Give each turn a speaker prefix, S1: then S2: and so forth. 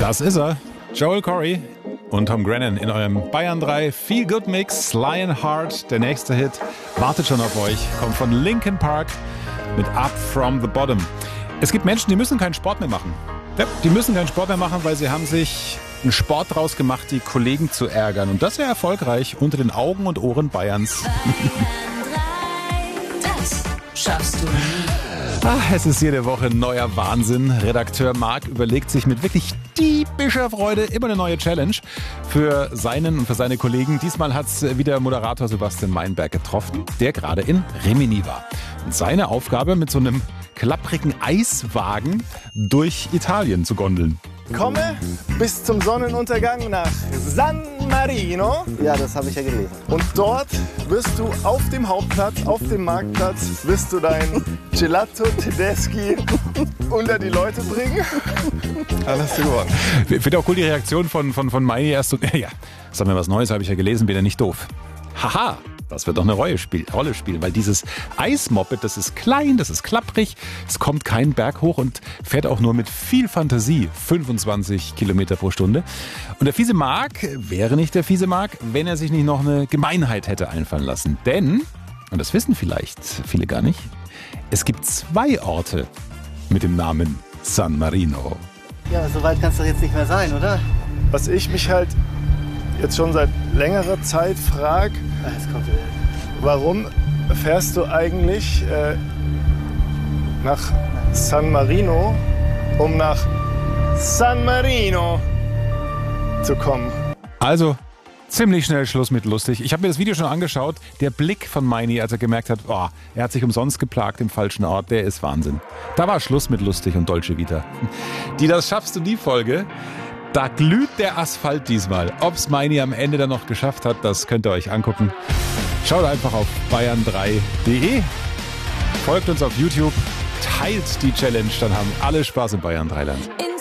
S1: Das ist er, Joel Corry und Tom Grennan in eurem Bayern 3 Feel Good Mix. Lionheart, der nächste Hit, wartet schon auf euch, kommt von Linkin Park mit Up From The Bottom. Es gibt Menschen, die müssen keinen Sport mehr machen. Ja, die müssen keinen Sport mehr machen, weil sie haben sich einen Sport draus gemacht, die Kollegen zu ärgern. Und das sehr erfolgreich unter den Augen und Ohren Bayerns.
S2: Das schaffst du nie.
S1: Es ist jede Woche ein neuer Wahnsinn. Redakteur Marc überlegt sich mit wirklich diebischer Freude immer eine neue Challenge für seinen und für seine Kollegen. Diesmal hat es wieder Moderator Sebastian Meinberg getroffen, der gerade in Rimini war. Und seine Aufgabe, mit so einem klapprigen Eiswagen durch Italien zu gondeln.
S3: Komme bis zum Sonnenuntergang nach San Marino.
S4: Ja, das habe ich ja gelesen.
S3: Und dort wirst du auf dem Hauptplatz, auf dem Marktplatz, wirst du dein Gelato Tedeschi unter die Leute bringen. Dann hast du gewonnen.
S1: Ich finde auch cool die Reaktion von Meini erst so, ja, sag mir was Neues, habe ich ja gelesen, bin ja nicht doof. Haha, das wird doch eine Rolle spielen, weil dieses Eismoped, das ist klein, das ist klapprig, es kommt keinen Berg hoch und fährt auch nur mit viel Fantasie 25 Kilometer pro Stunde. Und der fiese Marc wäre nicht der fiese Marc, wenn er sich nicht noch eine Gemeinheit hätte einfallen lassen. Denn, und das wissen vielleicht viele gar nicht, es gibt 2 Orte mit dem Namen San Marino.
S4: Ja, so weit kann es doch jetzt nicht mehr sein, oder?
S3: Was ich mich halt jetzt schon seit längerer Zeit frage, warum fährst du eigentlich nach San Marino, um nach San Marino zu kommen?
S1: Also, ziemlich schnell Schluss mit lustig. Ich habe mir das Video schon angeschaut. Der Blick von Meini, als er gemerkt hat, er hat sich umsonst geplagt im falschen Ort, der ist Wahnsinn. Da war Schluss mit lustig und Dolce Vita. Die Das schaffst du nie Folge. Da glüht der Asphalt diesmal. Ob's Meini am Ende dann noch geschafft hat, das könnt ihr euch angucken. Schaut einfach auf bayern3.de. Folgt uns auf YouTube. Teilt die Challenge, dann haben alle Spaß im Bayern 3 Land.